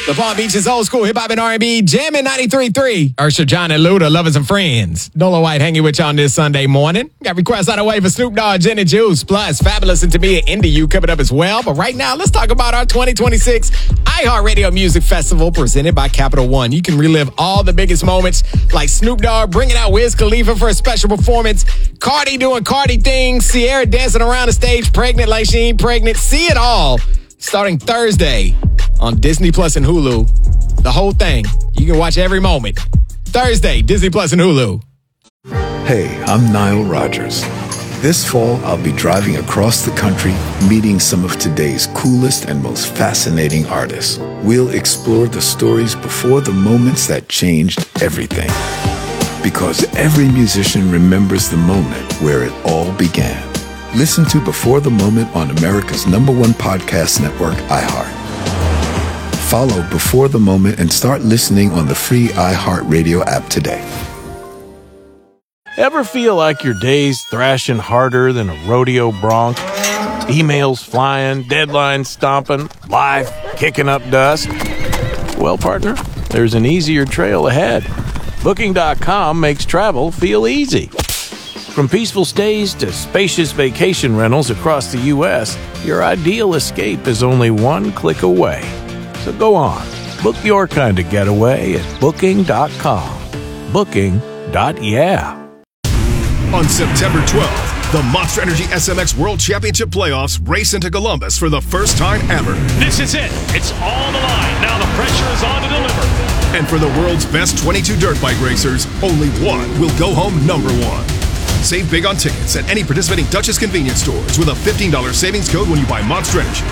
The Palm Beach's old school hip hop and R&B jamming 93.3. Ursha, John, and Luda, lovers and friends. Nola White hanging with you on this Sunday morning. Got requests out of the way for Snoop Dogg, Jen and Juice, plus Fabulous and Tamia Into You coming up as well. But right now, let's talk about our 2026 iHeartRadio Music Festival presented by Capital One. You can relive all the biggest moments like Snoop Dogg bringing out Wiz Khalifa for a special performance, Cardi doing Cardi things, Ciara dancing around the stage pregnant like she ain't pregnant. See it all starting Thursday on Disney Plus and Hulu. The whole thing. You can watch every moment. Thursday, Disney Plus and Hulu. Hey, I'm Nile Rodgers. This fall, I'll be driving across the country, meeting some of today's coolest and most fascinating artists. We'll explore the stories before the moments that changed everything. Because every musician remembers the moment where it all began. Listen to Before the Moment on America's #1 podcast network, iHeart. Follow Before the Moment and start listening on the free iHeartRadio app today. Ever feel like your day's thrashing harder than a rodeo bronc? Emails flying, deadlines stomping, life kicking up dust? Well, partner, there's an easier trail ahead. Booking.com makes travel feel easy. From peaceful stays to spacious vacation rentals across the U.S., your ideal escape is only one click away. So go on, book your kind of getaway at Booking.com. Booking.yeah. On September 12th, the Monster Energy SMX World Championship Playoffs race into Columbus for the first time ever. This is it. It's on the line. Now the pressure is on to deliver. And for the world's best 22 dirt bike racers, only one will go home #1. Save big on tickets at any participating Dutchess convenience stores with a $15 savings code when you buy Monster Energy.